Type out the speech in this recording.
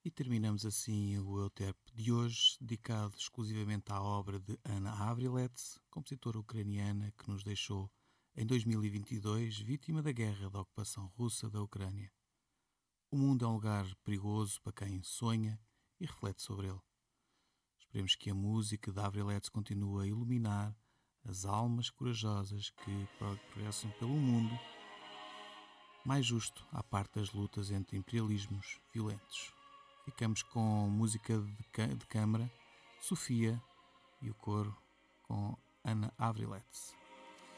E terminamos assim o Euterpe de hoje, dedicado exclusivamente à obra de Anna Avrilets, compositora ucraniana que nos deixou em 2022 vítima da guerra da ocupação russa da Ucrânia. O mundo é um lugar perigoso para quem sonha e reflete sobre ele. Esperemos que a música de Avrilets continue a iluminar as almas corajosas que progressam pelo mundo mais justo à parte das lutas entre imperialismos violentos. Ficamos com música de câmara, Sofia e o coro com Anna Avrilets.